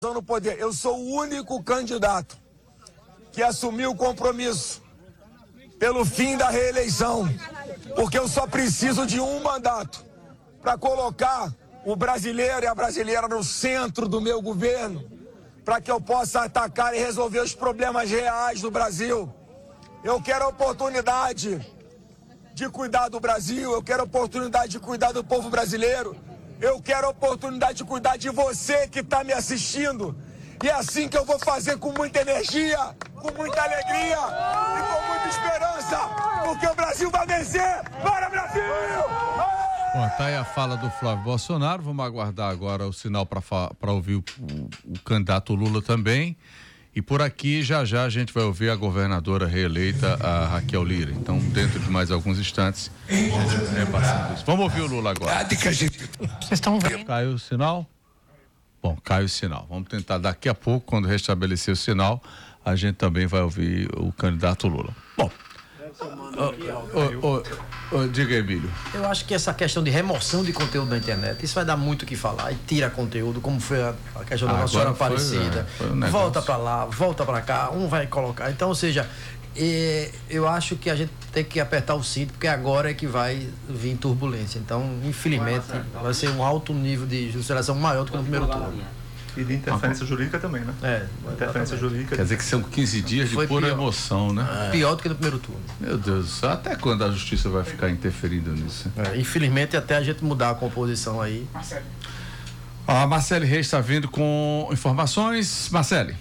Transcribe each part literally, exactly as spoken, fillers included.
no poder. Eu sou o único candidato que assumiu o compromisso pelo fim da reeleição, porque eu só preciso de um mandato para colocar o brasileiro e a brasileira no centro do meu governo, para que eu possa atacar e resolver os problemas reais do Brasil. Eu quero a oportunidade de cuidar do Brasil, eu quero a oportunidade de cuidar do povo brasileiro, eu quero a oportunidade de cuidar de você que está me assistindo. E é assim que eu vou fazer, com muita energia, com muita alegria e com muita esperança, porque o Brasil vai vencer. Bora, Brasil! Bom, tá aí a fala do Flávio Bolsonaro. Vamos aguardar agora o sinal para ouvir o, o, o candidato Lula também. E por aqui, já já, a gente vai ouvir a governadora reeleita, a Raquel Lira. Então, dentro de mais alguns instantes, a gente vai repassando isso. Vamos ouvir o Lula agora. Vocês estão vendo? Caiu o sinal? Bom, caiu o sinal. Vamos tentar daqui a pouco, quando restabelecer o sinal, a gente também vai ouvir o candidato Lula. Bom, oh, oh, oh, oh, diga, Emílio. Eu acho que essa questão de remoção de conteúdo da internet, isso vai dar muito o que falar e tira conteúdo, como foi a, a questão da Ah, Nossa Senhora agora foi, Aparecida. é, foi um negócio. Volta pra lá, volta pra cá, um vai colocar. Então, ou seja, e, eu acho que a gente tem que apertar o cinto, porque agora é que vai vir turbulência. Então, infelizmente, vai ser um alto nível de judicialização maior do que no primeiro turno. E de interferência jurídica também, né? É, interferência jurídica. Quer dizer que são quinze dias de Foi pura pior. emoção, né? É. Pior do que no primeiro turno. Meu Deus do céu, até quando a justiça vai ficar interferindo nisso? É, infelizmente, até a gente mudar a composição aí. A Marcele Reis está vindo com informações. Marcele.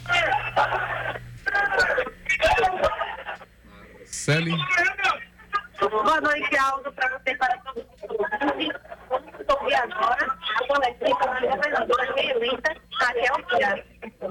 Marcele. Boa noite, Aldo, para você, para todos os Vamos ouvir agora a palestra da governadora reeleita, Raquel Lira.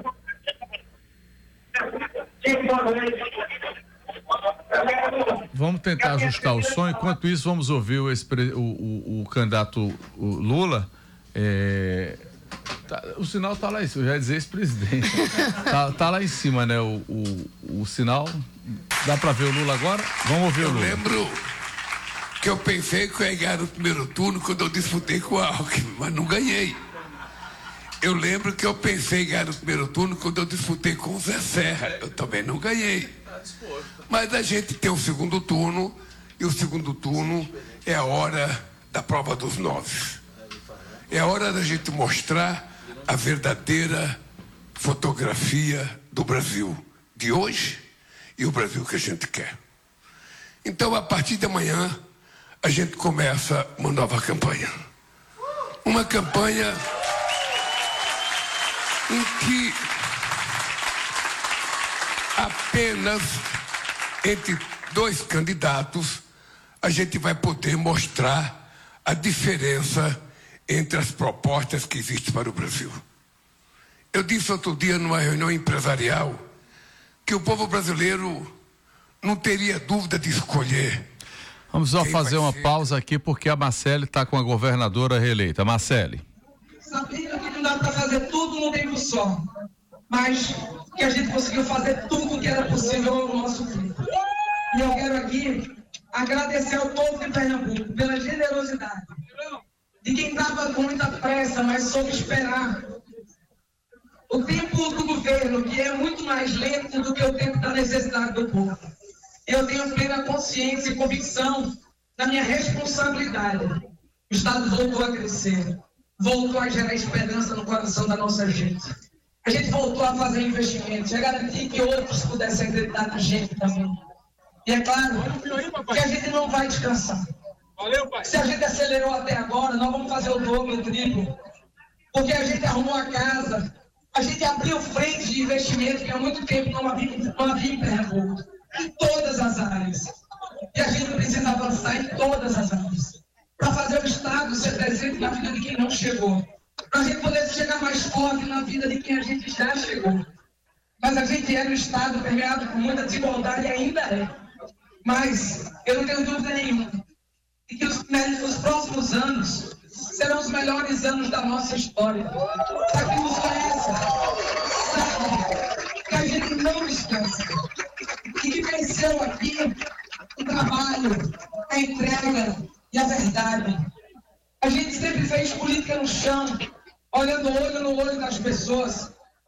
Vamos tentar ajustar o som. Enquanto isso, vamos ouvir o, expre... o, o, o candidato o Lula. É... Tá, o sinal tá lá em cima, eu já ia dizer ex-presidente. tá, tá lá em cima, né? O, o, o sinal. Dá para ver o Lula agora? Vamos ouvir eu o Lula. Eu lembro que eu pensei que eu ia ganhar no primeiro turno quando eu disputei com o Alckmin, mas não ganhei. Eu lembro que eu pensei em ganhar no primeiro turno quando eu disputei com o Zé Serra. Eu também não ganhei. Mas a gente tem o segundo turno, e o segundo turno é a hora da prova dos nove. É a hora da gente mostrar a verdadeira fotografia do Brasil de hoje e o Brasil que a gente quer. Então, a partir de amanhã, a gente começa uma nova campanha. Uma campanha em que apenas entre dois candidatos a gente vai poder mostrar a diferença entre as propostas que existem para o Brasil. Eu disse outro dia numa reunião empresarial que o povo brasileiro não teria dúvida de escolher. Vamos só fazer uma pausa aqui, porque a Marcele está com a governadora reeleita. Marcele. Sabendo que não dá para fazer tudo num tempo só, mas que a gente conseguiu fazer tudo que era possível no nosso tempo. E eu quero aqui agradecer ao povo de Pernambuco pela generosidade de quem estava com muita pressa, mas soube esperar. O tempo do governo, que é muito mais lento do que o tempo da necessidade do povo. Eu tenho plena consciência e convicção da minha responsabilidade. O Estado voltou a crescer, voltou a gerar esperança no coração da nossa gente. A gente voltou a fazer investimentos, a garantir que outros pudessem acreditar na gente também. E é claro que a gente não vai descansar. Se a gente acelerou até agora, nós vamos fazer o dobro, o triplo. Porque a gente arrumou a casa, a gente abriu frente de investimento que há muito tempo não havia, não havia em Pernambuco. Em todas as áreas. E a gente precisa avançar em todas as áreas. Para fazer o Estado ser presente na vida de quem não chegou. Para a gente poder chegar mais forte na vida de quem a gente já chegou. Mas a gente é um Estado permeado por muita desigualdade e ainda é. Mas eu não tenho dúvida nenhuma de que os, né, os próximos anos serão os melhores anos da nossa história. Para quem nos conhece, sabe que a gente não descansa. E que venceu aqui o trabalho, a entrega e a verdade. A gente sempre fez política no chão, olhando olho no olho das pessoas.